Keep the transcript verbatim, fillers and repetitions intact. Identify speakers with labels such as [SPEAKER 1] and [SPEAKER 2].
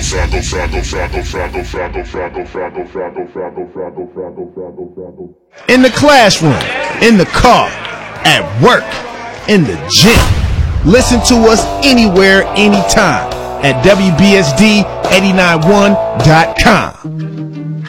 [SPEAKER 1] In the classroom, in the car, at work, in the gym. Listen to us anywhere, anytime at W B S D eight nine one dot com.